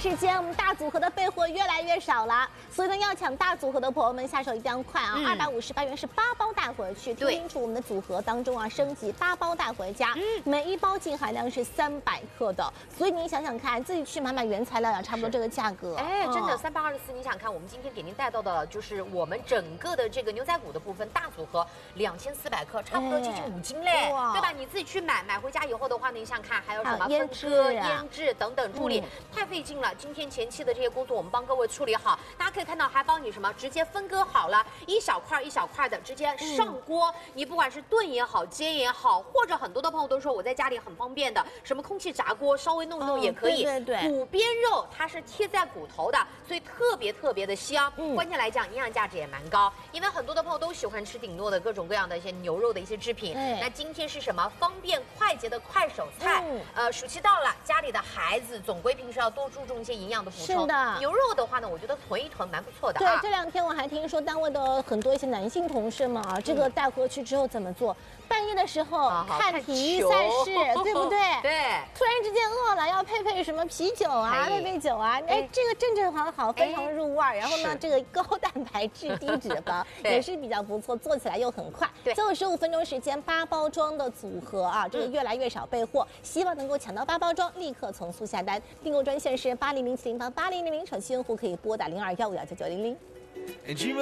时间，我们大组合的备货越来越少了，所以呢，要抢大组合的朋友们下手一定要快啊！258元是8包带回去，听清楚我们的组合当中啊，升级8包带回家，每一包净含量是300克的，所以你想想看，自己去买原材料呀，差不多这个价格。 哎，真的324，你想看，我们今天给您带到的就是我们整个的这个牛仔骨的部分大组合2400克，差不多接近5斤嘞，对吧？你自己去买回家以后的话呢，你想看还有什么分割、腌制等等处理，太费劲了。今天前期的这些工作我们帮各位处理好，大家可以看到还帮你什么直接分割好了，一小块一小块的直接上锅，你不管是炖也好，煎也好，或者很多的朋友都说我在家里很方便的，什么空气炸锅稍微弄一弄也可以。 对， 骨边肉它是贴在骨头的，所以特别的香。关键来讲，营养价值也蛮高，因为很多的朋友都喜欢吃鼎诺的各种各样的一些牛肉的一些制品。那今天是什么方便快捷的快手菜？暑期到了，家里的孩子总归平时要多注重一些营养的补充。 是的， 牛肉的话呢，我觉得囤一囤蛮不错的。 对，这2天我还听说单位的很多一些男性同事们啊，这个带回去之后怎么做？半夜的时候看体育赛事，对不对？ 对。 突然之间饿了，要配什么啤酒啊，配酒啊，哎，这个正好，非常入味。然后呢，这个高蛋白质低脂肪也是比较不错，做起来又很快。对，最后15分钟时间8包装的组合啊，这个越来越少备货，希望能够抢到8包装，立刻从速下单。订购专线是8007088000，手机用户可以拨打0215199900。